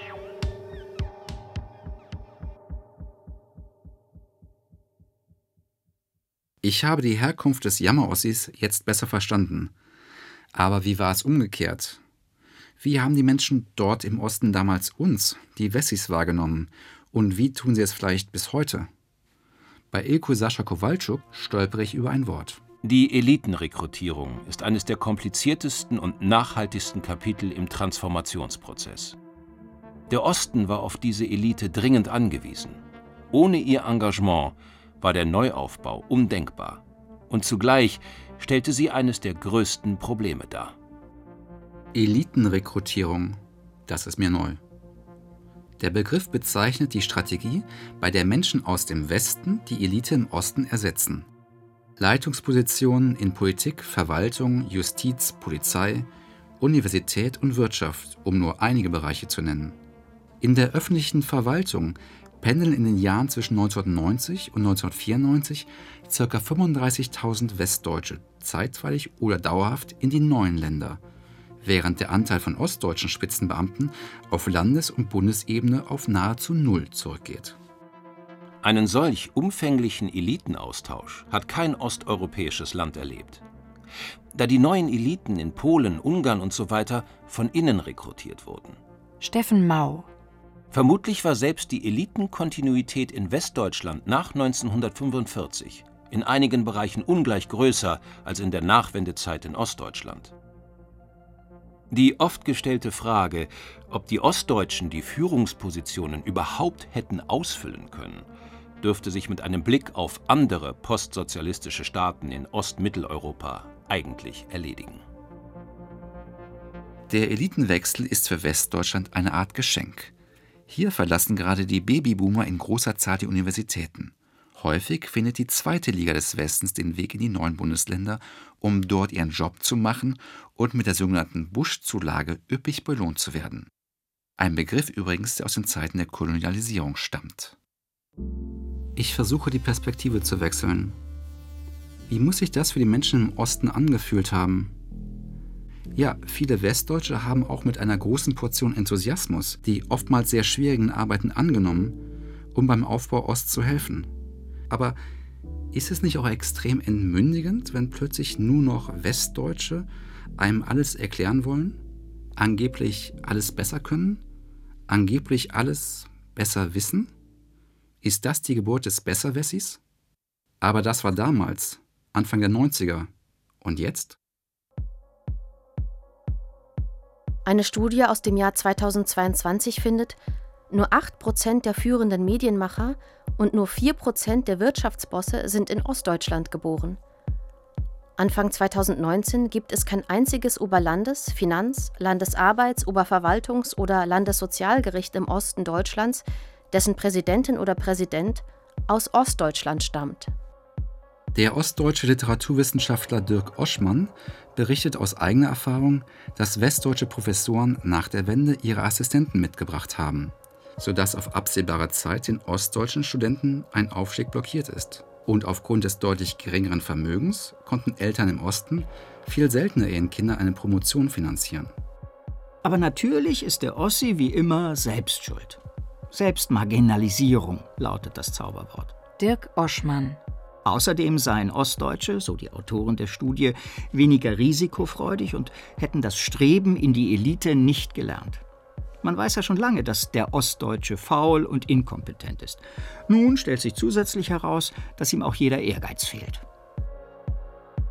Ich habe die Herkunft des Jammerossis jetzt besser verstanden. Aber wie war es umgekehrt? Wie haben die Menschen dort im Osten damals uns, die Wessis, wahrgenommen? Und wie tun sie es vielleicht bis heute? Bei Ilko Sascha Kowalczuk stolpere ich über ein Wort. Die Elitenrekrutierung ist eines der kompliziertesten und nachhaltigsten Kapitel im Transformationsprozess. Der Osten war auf diese Elite dringend angewiesen. Ohne ihr Engagement war der Neuaufbau undenkbar. Und zugleich stellte sie eines der größten Probleme dar. Elitenrekrutierung, das ist mir neu. Der Begriff bezeichnet die Strategie, bei der Menschen aus dem Westen die Elite im Osten ersetzen. Leitungspositionen in Politik, Verwaltung, Justiz, Polizei, Universität und Wirtschaft, um nur einige Bereiche zu nennen. In der öffentlichen Verwaltung pendeln in den Jahren zwischen 1990 und 1994 ca. 35.000 Westdeutsche zeitweilig oder dauerhaft in die neuen Länder, während der Anteil von ostdeutschen Spitzenbeamten auf Landes- und Bundesebene auf nahezu null zurückgeht. Einen solch umfänglichen Elitenaustausch hat kein osteuropäisches Land erlebt. Da die neuen Eliten in Polen, Ungarn usw. von innen rekrutiert wurden. Steffen Mau. Vermutlich war selbst die Elitenkontinuität in Westdeutschland nach 1945 in einigen Bereichen ungleich größer als in der Nachwendezeit in Ostdeutschland. Die oft gestellte Frage, ob die Ostdeutschen die Führungspositionen überhaupt hätten ausfüllen können, dürfte sich mit einem Blick auf andere postsozialistische Staaten in Ostmitteleuropa eigentlich erledigen. Der Elitenwechsel ist für Westdeutschland eine Art Geschenk. Hier verlassen gerade die Babyboomer in großer Zahl die Universitäten. Häufig findet die zweite Liga des Westens den Weg in die neuen Bundesländer, um dort ihren Job zu machen und mit der sogenannten Busch-Zulage üppig belohnt zu werden. Ein Begriff übrigens, der aus den Zeiten der Kolonialisierung stammt. Ich versuche, die Perspektive zu wechseln. Wie muss sich das für die Menschen im Osten angefühlt haben? Ja, viele Westdeutsche haben auch mit einer großen Portion Enthusiasmus die oftmals sehr schwierigen Arbeiten angenommen, um beim Aufbau Ost zu helfen. Aber ist es nicht auch extrem entmündigend, wenn plötzlich nur noch Westdeutsche einem alles erklären wollen, angeblich alles besser können, angeblich alles besser wissen? Ist das die Geburt des Besserwessis? Aber das war damals, Anfang der 90er. Und jetzt? Eine Studie aus dem Jahr 2022 findet, nur 8% der führenden Medienmacher und nur 4% der Wirtschaftsbosse sind in Ostdeutschland geboren. Anfang 2019 gibt es kein einziges Oberlandes-, Finanz-, Landesarbeits-, Oberverwaltungs- oder Landessozialgericht im Osten Deutschlands, dessen Präsidentin oder Präsident aus Ostdeutschland stammt. Der ostdeutsche Literaturwissenschaftler Dirk Oschmann berichtet aus eigener Erfahrung, dass westdeutsche Professoren nach der Wende ihre Assistenten mitgebracht haben, sodass auf absehbare Zeit den ostdeutschen Studenten ein Aufstieg blockiert ist. Und aufgrund des deutlich geringeren Vermögens konnten Eltern im Osten viel seltener ihren Kindern eine Promotion finanzieren. Aber natürlich ist der Ossi wie immer selbst schuld. Selbstmarginalisierung lautet das Zauberwort. Dirk Oschmann. Außerdem seien Ostdeutsche, so die Autoren der Studie, weniger risikofreudig und hätten das Streben in die Elite nicht gelernt. Man weiß ja schon lange, dass der Ostdeutsche faul und inkompetent ist. Nun stellt sich zusätzlich heraus, dass ihm auch jeder Ehrgeiz fehlt.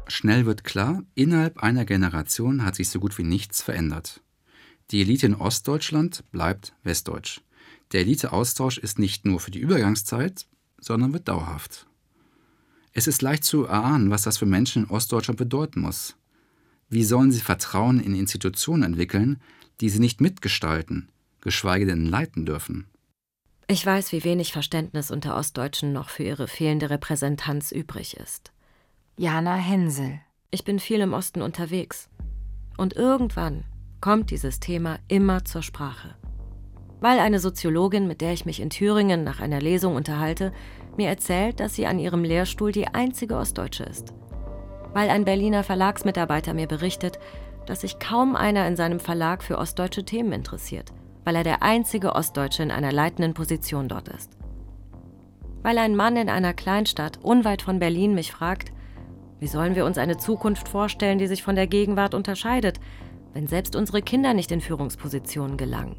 Schnell wird klar, innerhalb einer Generation hat sich so gut wie nichts verändert. Die Elite in Ostdeutschland bleibt westdeutsch. Der Eliteaustausch ist nicht nur für die Übergangszeit, sondern wird dauerhaft. Es ist leicht zu erahnen, was das für Menschen in Ostdeutschland bedeuten muss. Wie sollen sie Vertrauen in Institutionen entwickeln, die sie nicht mitgestalten, geschweige denn leiten dürfen? Ich weiß, wie wenig Verständnis unter Ostdeutschen noch für ihre fehlende Repräsentanz übrig ist. Jana Hensel. Ich bin viel im Osten unterwegs. Und irgendwann kommt dieses Thema immer zur Sprache. Weil eine Soziologin, mit der ich mich in Thüringen nach einer Lesung unterhalte, mir erzählt, dass sie an ihrem Lehrstuhl die einzige Ostdeutsche ist. Weil ein Berliner Verlagsmitarbeiter mir berichtet, dass sich kaum einer in seinem Verlag für ostdeutsche Themen interessiert, weil er der einzige Ostdeutsche in einer leitenden Position dort ist. Weil ein Mann in einer Kleinstadt unweit von Berlin mich fragt, wie sollen wir uns eine Zukunft vorstellen, die sich von der Gegenwart unterscheidet, wenn selbst unsere Kinder nicht in Führungspositionen gelangen?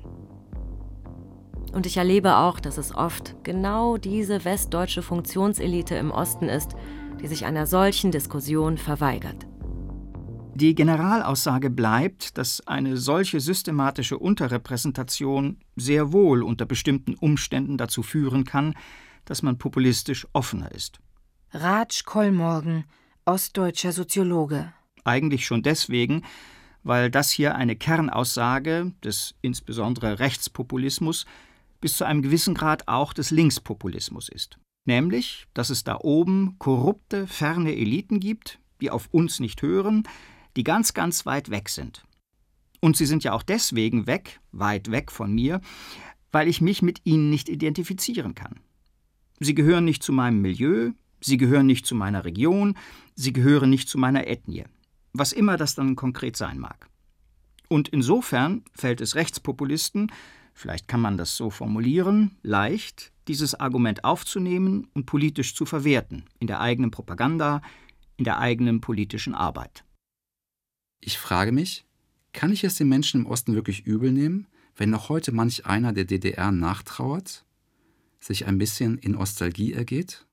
Und ich erlebe auch, dass es oft genau diese westdeutsche Funktionselite im Osten ist, die sich einer solchen Diskussion verweigert. Die Generalaussage bleibt, dass eine solche systematische Unterrepräsentation sehr wohl unter bestimmten Umständen dazu führen kann, dass man populistisch offener ist. Raj Kollmorgen, ostdeutscher Soziologe. Eigentlich schon deswegen, weil das hier eine Kernaussage des insbesondere Rechtspopulismus bis zu einem gewissen Grad auch des Linkspopulismus ist. Nämlich, dass es da oben korrupte, ferne Eliten gibt, die auf uns nicht hören, die ganz, ganz weit weg sind. Und sie sind ja auch deswegen weg, weit weg von mir, weil ich mich mit ihnen nicht identifizieren kann. Sie gehören nicht zu meinem Milieu, sie gehören nicht zu meiner Region, sie gehören nicht zu meiner Ethnie, was immer das dann konkret sein mag. Und insofern fällt es Rechtspopulisten, vielleicht kann man das so formulieren, leicht, dieses Argument aufzunehmen und politisch zu verwerten, in der eigenen Propaganda, in der eigenen politischen Arbeit. Ich frage mich, kann ich es den Menschen im Osten wirklich übel nehmen, wenn noch heute manch einer der DDR nachtrauert, sich ein bisschen in Nostalgie ergeht?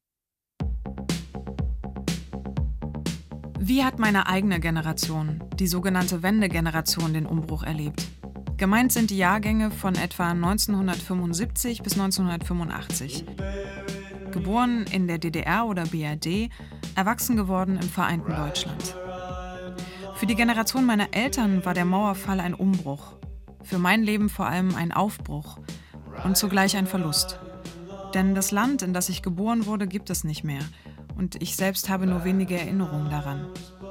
Wie hat meine eigene Generation, die sogenannte Wendegeneration, den Umbruch erlebt? Gemeint sind die Jahrgänge von etwa 1975 bis 1985. Geboren in der DDR oder BRD, erwachsen geworden im vereinten Deutschland. Für die Generation meiner Eltern war der Mauerfall ein Umbruch. Für mein Leben vor allem ein Aufbruch und zugleich ein Verlust. Denn das Land, in das ich geboren wurde, gibt es nicht mehr. Und ich selbst habe nur wenige Erinnerungen daran.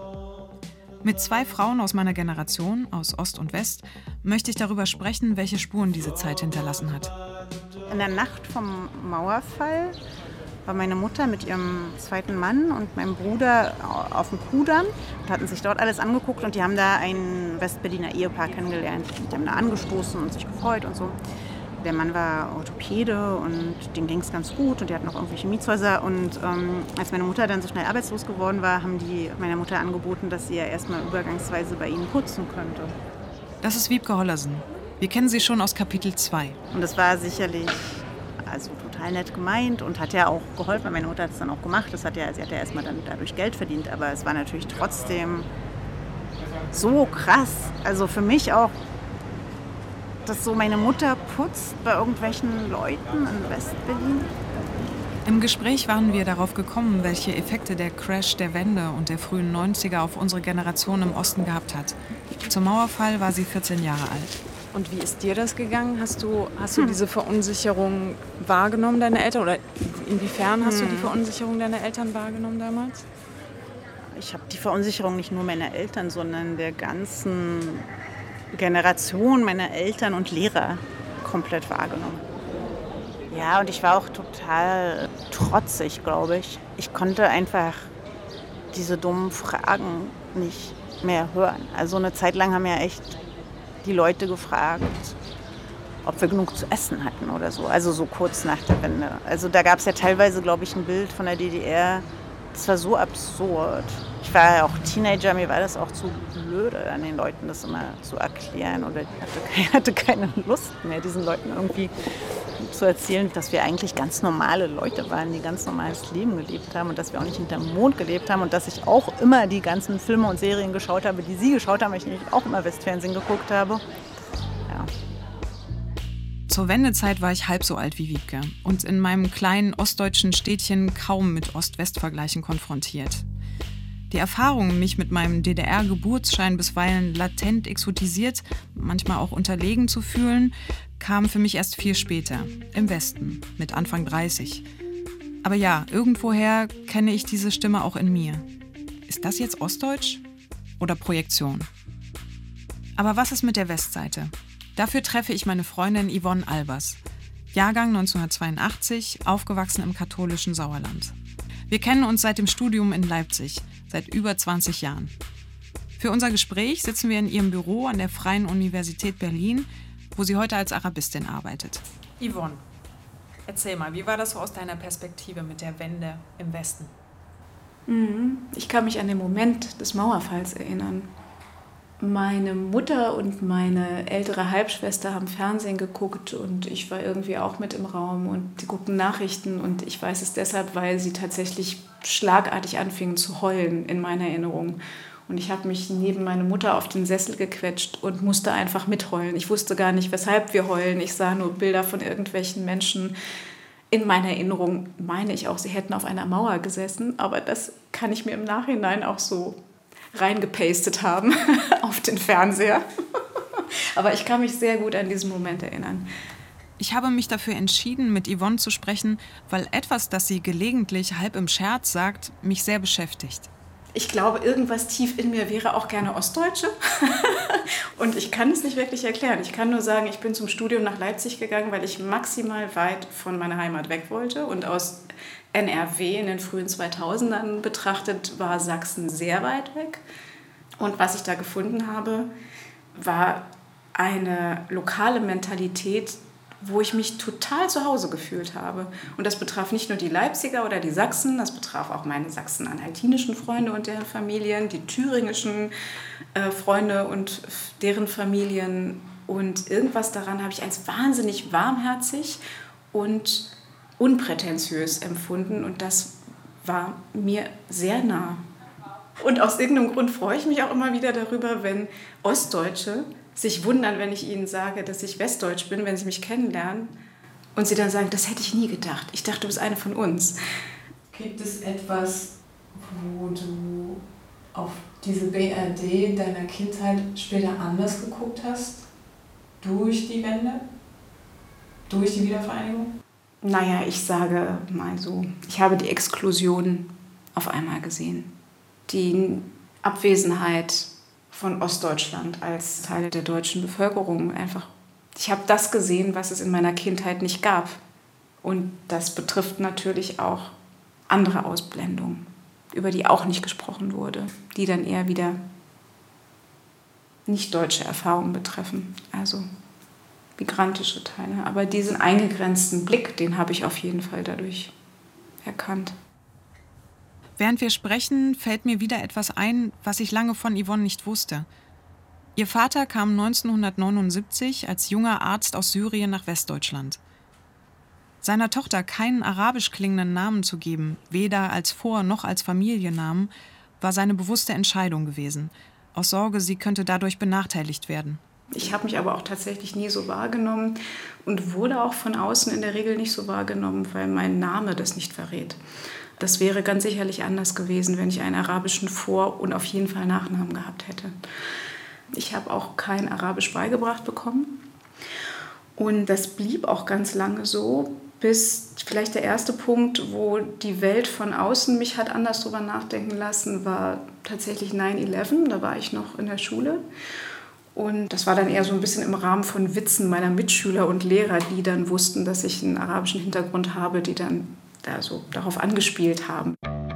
Mit 2 Frauen aus meiner Generation, aus Ost und West, möchte ich darüber sprechen, welche Spuren diese Zeit hinterlassen hat. In der Nacht vom Mauerfall war meine Mutter mit ihrem zweiten Mann und meinem Bruder auf dem Kudamm und hatten sich dort alles angeguckt und die haben da ein Westberliner Ehepaar kennengelernt. Die haben da angestoßen und sich gefreut und so. Der Mann war Orthopäde und dem ging es ganz gut und die hatten noch irgendwelche Mietshäuser. Und als meine Mutter dann so schnell arbeitslos geworden war, haben die meiner Mutter angeboten, dass sie ja erstmal übergangsweise bei ihnen putzen könnte. Das ist Wiebke Hollersen. Wir kennen sie schon aus Kapitel 2. Und das war sicherlich total nett gemeint und hat ja auch geholfen. Meine Mutter hat es dann auch gemacht. Sie hat ja erstmal dann dadurch Geld verdient. Aber es war natürlich trotzdem so krass. Also für mich auch, dass so meine Mutter putzt bei irgendwelchen Leuten in Westberlin. Im Gespräch waren wir darauf gekommen, welche Effekte der Crash der Wende und der frühen 90er auf unsere Generation im Osten gehabt hat. Zum Mauerfall war sie 14 Jahre alt. Und wie ist dir das gegangen? Hast du diese Verunsicherung wahrgenommen, deine Eltern? Oder inwiefern hast du die Verunsicherung deiner Eltern wahrgenommen damals? Ich habe die Verunsicherung nicht nur meiner Eltern, sondern der ganzen Generation meiner Eltern und Lehrer komplett wahrgenommen. Ja, und ich war auch total trotzig, glaube ich. Ich konnte einfach diese dummen Fragen nicht mehr hören. Also eine Zeit lang haben ja echt die Leute gefragt, ob wir genug zu essen hatten oder so. Also so kurz nach der Wende. Also da gab es ja teilweise, glaube ich, ein Bild von der DDR. Das war so absurd. Ich war ja auch Teenager, mir war das auch zu blöde, an den Leuten das immer zu erklären. Oder ich hatte keine Lust mehr, diesen Leuten irgendwie zu erzählen, dass wir eigentlich ganz normale Leute waren, die ganz normales Leben gelebt haben und dass wir auch nicht hinterm Mond gelebt haben und dass ich auch immer die ganzen Filme und Serien geschaut habe, die Sie geschaut haben, weil ich nämlich auch immer Westfernsehen geguckt habe. Ja. Zur Wendezeit war ich halb so alt wie Wiebke und in meinem kleinen ostdeutschen Städtchen kaum mit Ost-West-Vergleichen konfrontiert. Die Erfahrung, mich mit meinem DDR-Geburtsschein bisweilen latent exotisiert, manchmal auch unterlegen zu fühlen, kam für mich erst viel später, im Westen, mit Anfang 30. Aber ja, irgendwoher kenne ich diese Stimme auch in mir. Ist das jetzt Ostdeutsch oder Projektion? Aber was ist mit der Westseite? Dafür treffe ich meine Freundin Yvonne Albers. Jahrgang 1982, aufgewachsen im katholischen Sauerland. Wir kennen uns seit dem Studium in Leipzig, seit über 20 Jahren. Für unser Gespräch sitzen wir in ihrem Büro an der Freien Universität Berlin, wo sie heute als Arabistin arbeitet. Yvonne, erzähl mal, wie war das so aus deiner Perspektive mit der Wende im Westen? Ich kann mich an den Moment des Mauerfalls erinnern. Meine Mutter und meine ältere Halbschwester haben Fernsehen geguckt und ich war irgendwie auch mit im Raum und die guckten Nachrichten und ich weiß es deshalb, weil sie tatsächlich schlagartig anfingen zu heulen in meiner Erinnerung. Und ich habe mich neben meine Mutter auf den Sessel gequetscht und musste einfach mitheulen. Ich wusste gar nicht, weshalb wir heulen. Ich sah nur Bilder von irgendwelchen Menschen. In meiner Erinnerung meine ich auch, sie hätten auf einer Mauer gesessen, aber das kann ich mir im Nachhinein auch so reingepastet haben auf den Fernseher. Aber ich kann mich sehr gut an diesen Moment erinnern. Ich habe mich dafür entschieden, mit Yvonne zu sprechen, weil etwas, das sie gelegentlich halb im Scherz sagt, mich sehr beschäftigt. Ich glaube, irgendwas tief in mir wäre auch gerne Ostdeutsche. Und ich kann es nicht wirklich erklären. Ich kann nur sagen, ich bin zum Studium nach Leipzig gegangen, weil ich maximal weit von meiner Heimat weg wollte. Und aus NRW in den frühen 2000ern betrachtet war Sachsen sehr weit weg. Und was ich da gefunden habe, war eine lokale Mentalität, wo ich mich total zu Hause gefühlt habe. Und das betraf nicht nur die Leipziger oder die Sachsen, das betraf auch meine sachsen-anhaltinischen Freunde und deren Familien, die thüringischen Freunde und deren Familien. Und irgendwas daran habe ich als wahnsinnig warmherzig und unprätentiös empfunden. Und das war mir sehr nah. Und aus irgendeinem Grund freue ich mich auch immer wieder darüber, wenn Ostdeutsche sich wundern, wenn ich ihnen sage, dass ich Westdeutsch bin, wenn sie mich kennenlernen. Und sie dann sagen, das hätte ich nie gedacht. Ich dachte, du bist eine von uns. Gibt es etwas, wo du auf diese BRD deiner Kindheit später anders geguckt hast? Durch die Wende? Durch die Wiedervereinigung? Naja, ich sage mal so, ich habe die Exklusion auf einmal gesehen. Die Abwesenheit von Ostdeutschland als Teil der deutschen Bevölkerung. Einfach, ich habe das gesehen, was es in meiner Kindheit nicht gab. Und das betrifft natürlich auch andere Ausblendungen, über die auch nicht gesprochen wurde, die dann eher wieder nicht deutsche Erfahrungen betreffen, also migrantische Teile. Aber diesen eingegrenzten Blick, den habe ich auf jeden Fall dadurch erkannt. Während wir sprechen, fällt mir wieder etwas ein, was ich lange von Yvonne nicht wusste. Ihr Vater kam 1979 als junger Arzt aus Syrien nach Westdeutschland. Seiner Tochter keinen arabisch klingenden Namen zu geben, weder als Vor- noch als Familiennamen, war seine bewusste Entscheidung gewesen, aus Sorge, sie könnte dadurch benachteiligt werden. Ich habe mich aber auch tatsächlich nie so wahrgenommen und wurde auch von außen in der Regel nicht so wahrgenommen, weil mein Name das nicht verrät. Das wäre ganz sicherlich anders gewesen, wenn ich einen arabischen Vor- und auf jeden Fall Nachnamen gehabt hätte. Ich habe auch kein Arabisch beigebracht bekommen. Und das blieb auch ganz lange so, bis vielleicht der erste Punkt, wo die Welt von außen mich hat anders drüber nachdenken lassen, war tatsächlich 9/11. Da war ich noch in der Schule. Und das war dann eher so ein bisschen im Rahmen von Witzen meiner Mitschüler und Lehrer, die dann wussten, dass ich einen arabischen Hintergrund habe, die dann so darauf angespielt haben.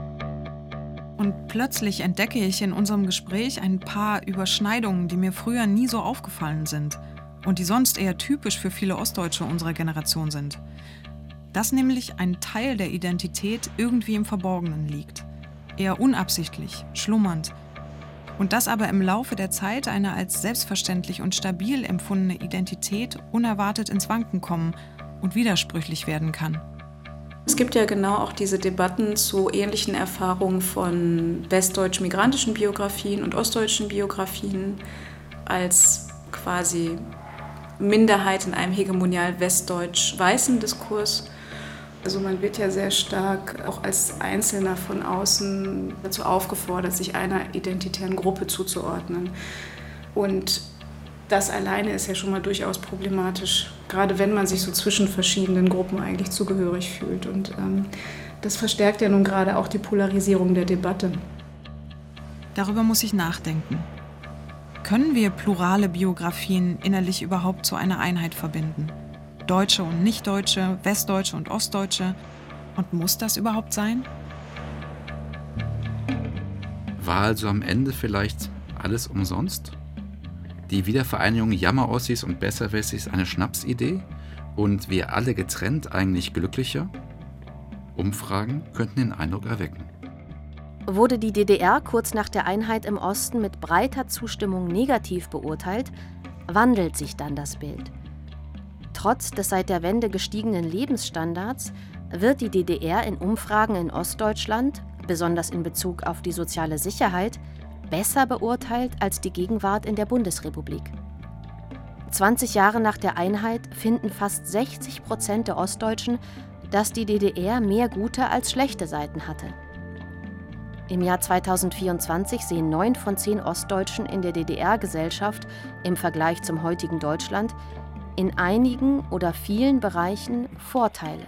Und plötzlich entdecke ich in unserem Gespräch ein paar Überschneidungen, die mir früher nie so aufgefallen sind und die sonst eher typisch für viele Ostdeutsche unserer Generation sind. Dass nämlich ein Teil der Identität irgendwie im Verborgenen liegt. Eher unabsichtlich, schlummernd. Und dass aber im Laufe der Zeit eine als selbstverständlich und stabil empfundene Identität unerwartet ins Wanken kommen und widersprüchlich werden kann. Es gibt ja genau auch diese Debatten zu ähnlichen Erfahrungen von westdeutschen migrantischen Biografien und ostdeutschen Biografien als quasi Minderheit in einem hegemonial westdeutsch-weißen Diskurs. Also man wird ja sehr stark auch als Einzelner von außen dazu aufgefordert, sich einer identitären Gruppe zuzuordnen. Und das alleine ist ja schon mal durchaus problematisch, gerade wenn man sich so zwischen verschiedenen Gruppen eigentlich zugehörig fühlt. Und das verstärkt ja nun gerade auch die Polarisierung der Debatte. Darüber muss ich nachdenken. Können wir plurale Biografien innerlich überhaupt zu einer Einheit verbinden? Deutsche und Nichtdeutsche, Westdeutsche und Ostdeutsche. Und muss das überhaupt sein? War also am Ende vielleicht alles umsonst? Die Wiedervereinigung Jammer-Ossis und Besserwessis eine Schnapsidee? Und wir alle getrennt eigentlich glücklicher? Umfragen könnten den Eindruck erwecken. Wurde die DDR kurz nach der Einheit im Osten mit breiter Zustimmung negativ beurteilt, wandelt sich dann das Bild. Trotz des seit der Wende gestiegenen Lebensstandards wird die DDR in Umfragen in Ostdeutschland, besonders in Bezug auf die soziale Sicherheit, besser beurteilt als die Gegenwart in der Bundesrepublik. 20 Jahre nach der Einheit finden fast 60% der Ostdeutschen, dass die DDR mehr gute als schlechte Seiten hatte. Im Jahr 2024 sehen 9 von 10 Ostdeutschen in der DDR-Gesellschaft im Vergleich zum heutigen Deutschland in einigen oder vielen Bereichen Vorteile.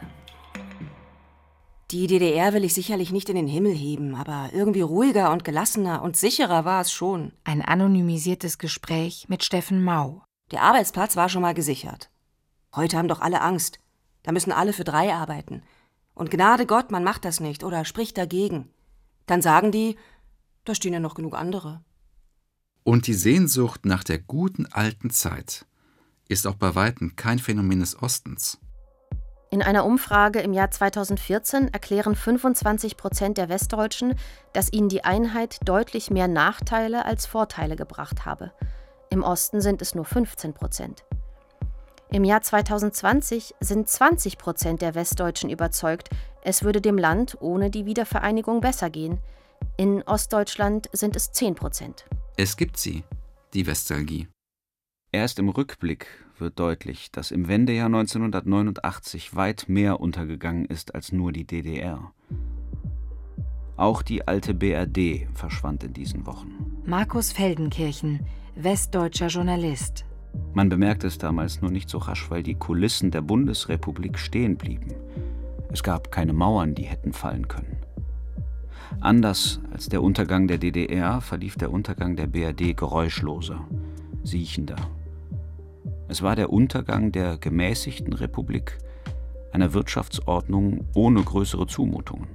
Die DDR will ich sicherlich nicht in den Himmel heben, aber irgendwie ruhiger und gelassener und sicherer war es schon. Ein anonymisiertes Gespräch mit Steffen Mau. Der Arbeitsplatz war schon mal gesichert. Heute haben doch alle Angst. Da müssen alle für 3 arbeiten. Und Gnade Gott, man macht das nicht oder spricht dagegen. Dann sagen die, da stehen ja noch genug andere. Und die Sehnsucht nach der guten alten Zeit ist auch bei weitem kein Phänomen des Ostens. In einer Umfrage im Jahr 2014 erklären 25% der Westdeutschen, dass ihnen die Einheit deutlich mehr Nachteile als Vorteile gebracht habe. Im Osten sind es nur 15%. Im Jahr 2020 sind 20% der Westdeutschen überzeugt, es würde dem Land ohne die Wiedervereinigung besser gehen. In Ostdeutschland sind es 10%. Es gibt sie, die Westalgie. Erst im Rückblick wird deutlich, dass im Wendejahr 1989 weit mehr untergegangen ist als nur die DDR. Auch die alte BRD verschwand in diesen Wochen. Markus Feldenkirchen, westdeutscher Journalist. Man bemerkte es damals nur nicht so rasch, weil die Kulissen der Bundesrepublik stehen blieben. Es gab keine Mauern, die hätten fallen können. Anders als der Untergang der DDR verlief der Untergang der BRD geräuschloser, siechender. Es war der Untergang der gemäßigten Republik, einer Wirtschaftsordnung ohne größere Zumutungen.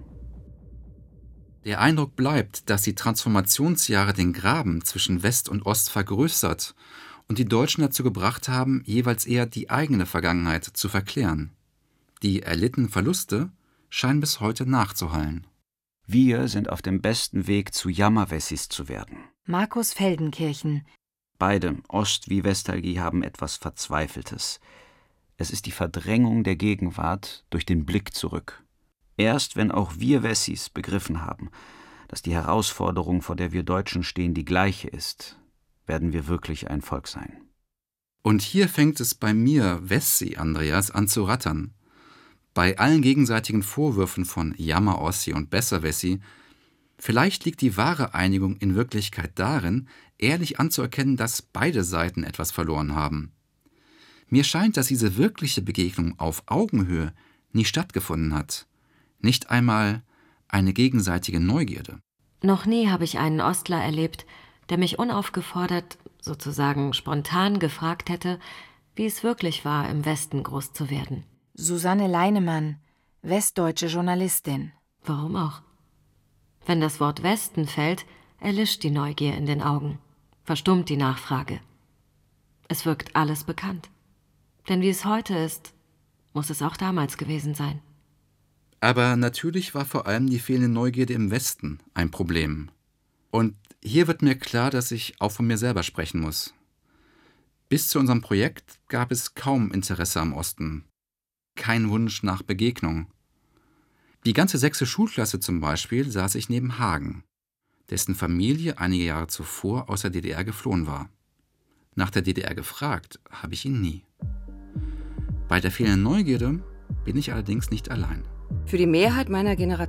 Der Eindruck bleibt, dass die Transformationsjahre den Graben zwischen West und Ost vergrößert und die Deutschen dazu gebracht haben, jeweils eher die eigene Vergangenheit zu verklären. Die erlittenen Verluste scheinen bis heute nachzuhallen. Wir sind auf dem besten Weg, zu Jammerwessis zu werden. Markus Feldenkirchen. Beide, Ost- wie Westalgie, haben etwas Verzweifeltes. Es ist die Verdrängung der Gegenwart durch den Blick zurück. Erst wenn auch wir Wessis begriffen haben, dass die Herausforderung, vor der wir Deutschen stehen, die gleiche ist, werden wir wirklich ein Volk sein. Und hier fängt es bei mir, Wessi, Andreas, an zu rattern. Bei allen gegenseitigen Vorwürfen von Jammer-Ossi und Besserwessi, vielleicht liegt die wahre Einigung in Wirklichkeit darin, ehrlich anzuerkennen, dass beide Seiten etwas verloren haben. Mir scheint, dass diese wirkliche Begegnung auf Augenhöhe nie stattgefunden hat. Nicht einmal eine gegenseitige Neugierde. Noch nie habe ich einen Ostler erlebt, der mich unaufgefordert, sozusagen spontan gefragt hätte, wie es wirklich war, im Westen groß zu werden. Susanne Leinemann, westdeutsche Journalistin. Warum auch? Wenn das Wort Westen fällt, erlischt die Neugier in den Augen, verstummt die Nachfrage. Es wirkt alles bekannt. Denn wie es heute ist, muss es auch damals gewesen sein. Aber natürlich war vor allem die fehlende Neugierde im Westen ein Problem. Und hier wird mir klar, dass ich auch von mir selber sprechen muss. Bis zu unserem Projekt gab es kaum Interesse am Osten. kein Wunsch nach Begegnung. Die ganze 6. Schulklasse zum Beispiel saß ich neben Hagen, dessen Familie einige Jahre zuvor aus der DDR geflohen war. Nach der DDR gefragt habe ich ihn nie. Bei der fehlenden Neugierde bin ich allerdings nicht allein. Für die Mehrheit meiner Generation